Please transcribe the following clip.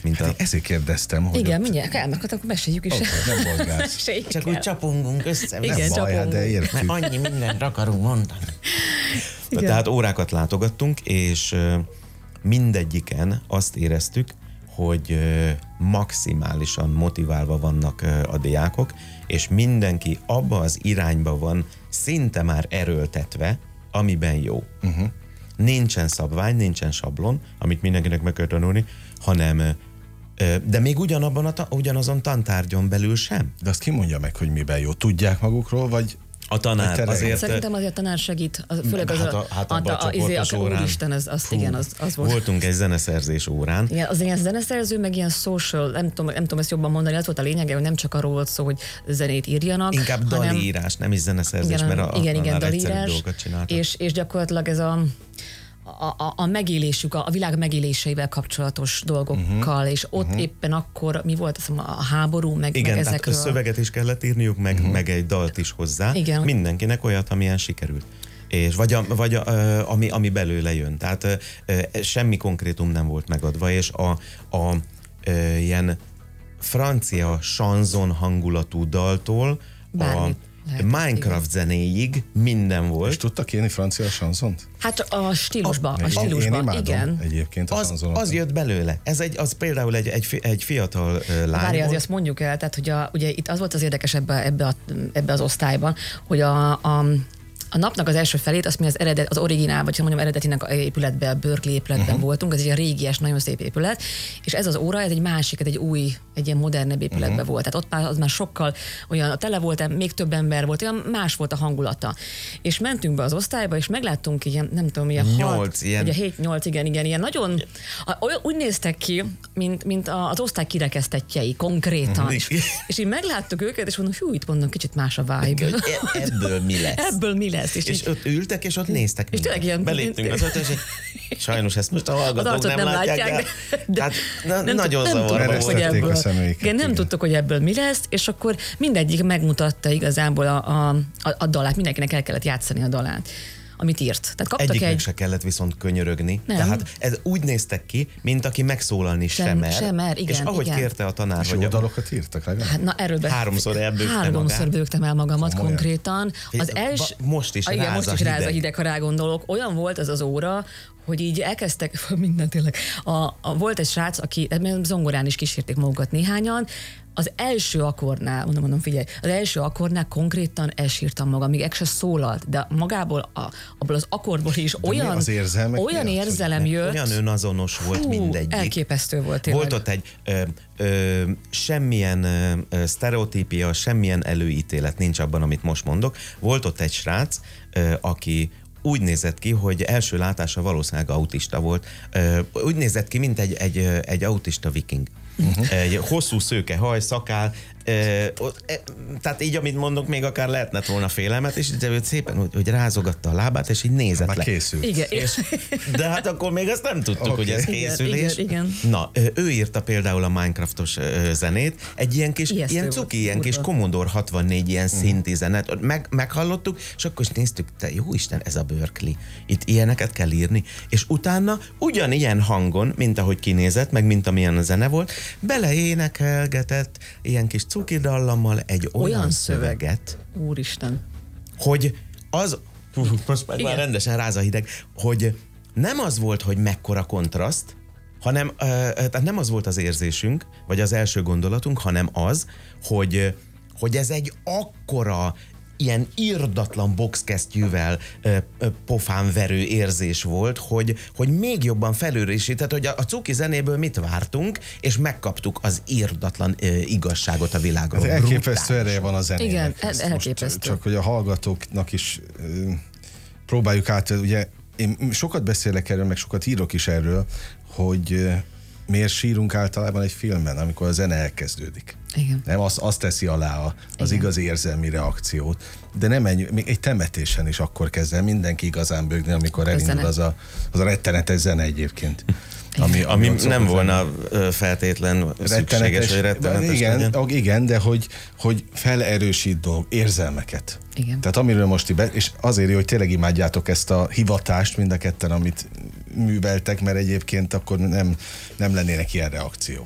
mint a... Ezért kérdeztem, hogy... Igen, mindjárt elmekadt, akkor meséljük is. Okay, nem bajgás. Csak úgy csapongunk össze. Igen, Nem baj, hát de Mert értjük. annyi mindent akarunk mondani. Igen. Tehát órákat látogattunk, és mindegyiken azt éreztük, hogy maximálisan motiválva vannak a diákok, és mindenki abba az irányba van szinte már erőltetve, amiben jó. Nincsen szabvány, nincsen sablon, amit mindenkinek meg kell tanulni, hanem de még ugyanazon tantárgyon belül sem. De azt ki mondja meg, hogy miben jó? Tudják magukról, vagy... A tanár azért... Szerintem azért a tanár segít, főleg az csoportos órán. Úristen, igen, az volt. Voltunk egy zeneszerzés órán. Igen, az ilyen zeneszerző, meg ilyen social, nem tudom ezt jobban mondani, az volt a lényege, hogy nem csak arról volt szó, hogy zenét írjanak. Inkább dalírás, nem is zeneszerzés, igen, mert igen, dalírás, dolgokat csináltak. És gyakorlatilag ez a megélésük, a világ megéléseivel kapcsolatos dolgokkal, és ott éppen akkor, mi volt a háború, meg igen, ezekről. Tehát szöveget is kellett írniuk, meg egy dalt is hozzá. Igen. Mindenkinek olyat, amilyen sikerült. És ami belőle jön. Tehát semmi konkrétum nem volt megadva, és ilyen francia chanson hangulatú daltól Bármit lehet, Minecraft zenéig minden volt. És tudtak írni francia chanzont? Hát a stílusban, Én imádom igen. egyébként a chanzonokat. Az jött belőle. Az például egy fiatal lány Várja, volt. azért azt mondjuk el, tehát hogy ugye itt az volt az érdekes ebbe az osztályban, hogy a napnak az első felét, azt mi az originál, vagy mondjam eredetinek a épületben, a Berkeley épületben voltunk, ez egy régies, nagyon szép épület, és ez az óra, ez egy másik, egy ilyen modernebb épületben volt. Tehát ott az már sokkal olyan, tele volt, még több ember volt, olyan más volt a hangulata. És mentünk be az osztályba, és megláttunk ilyen, nem tudom, ilyen 8 ilyen. Ugye 7-8, igen, ilyen nagyon, úgy néztek ki, mint az osztály kirekesztettjei, konkrétan. És így megláttuk őket, és mondom, hú, itt mondom, kicsit más a vibe. Ebből mi lesz? Ebből mi lesz? És ott ültek, és ott néztek és tényleg ilyen, beléptünk az ötös, sajnos ezt most a hallgatók nem látják, de nagyon zavarba volt. Nem tudtuk, hogy ebből mi lesz, és akkor mindegyik megmutatta igazából a dalát, mindenkinek el kellett játszani a dalát, amit írt. Tehát kaptak egyiknek se kellett viszont könyörögni. Nem. Tehát ez úgy néztek ki, mint aki megszólalni sem mer. Igen, és ahogy igen. kérte a tanár, És jó dalokat írtak legalább? Hát, na, erről háromszor bőgtem el magamat komolyan. konkrétan. Az első, most is igen, most is ráz a hideg. hideg, ha rágondolok. Olyan volt az óra, hogy így elkezdtek, minden tényleg, volt egy srác, aki zongorán is kísérték magukat néhányan, az első akkordnál, mondom, figyelj, az első akkordnál konkrétan elsírtam magam, még se szólalt, de magából, abból az akkordból is olyan érzelem jött. Olyan önazonos volt mindegyik. Elképesztő volt tényleg. Volt ott egy semmilyen sztereotípia, semmilyen előítélet nincs abban, amit most mondok. Volt ott egy srác, aki úgy nézett ki, hogy első látása valószínűleg autista volt. Úgy nézett ki, mint egy autista viking. Egy hosszú szőke haj, szakál, tehát így, amit mondok, még akár lehetne volna félelmet, és így szépen, hogy rázogatta a lábát, és így nézett már le. Készült. Igen. De hát akkor még ezt nem tudtuk, hogy ez készülés. Igen. Na, ő írta például a Minecraftos zenét, egy ilyen kis, ilyen cuki, ilyen kis Commodore 64 ilyen szinti zenet. Meghallottuk, és akkor is néztük, te jó Isten, ez a Berkeley. Itt ilyeneket kell írni. És utána ugyanilyen hangon, mint ahogy kinézett, meg mint amilyen a zene volt, beleénekelgetett ilyen kis cuki dallammal egy olyan szöveget, Úristen. hogy az, most már rendesen ráz a hideg, hogy nem az volt, hogy mekkora kontraszt, hanem tehát nem az volt az érzésünk, vagy az első gondolatunk, hanem az, hogy ez egy akkora ilyen irdatlan boxkesztyűvel pofán verő érzés volt, hogy még jobban felőrisített, hogy a cuki zenéből mit vártunk, és megkaptuk az irdatlan igazságot a világról. Ez elképesztő ereje van a zenének. Igen, elképesztő. Csak hogy a hallgatóknak is próbáljuk át, ugye én sokat beszélek erről, meg sokat írok is erről, hogy miért sírunk általában egy filmben, amikor a zene elkezdődik. Igen. Nem, az teszi alá az igazi érzelmi reakciót. De nem még egy temetésen is akkor kezd el mindenki igazán bőgni, amikor elindul az a rettenetes zene egyébként. Ami nem volna feltétlen szükséges, hogy rettenetes legyen. Igen, de hogy felerősít érzelmeket. Igen. Tehát amiről most és azért jó, hogy tényleg imádjátok ezt a hivatást mind a ketten, amit műveltek, mert egyébként akkor nem lennének ilyen reakciók.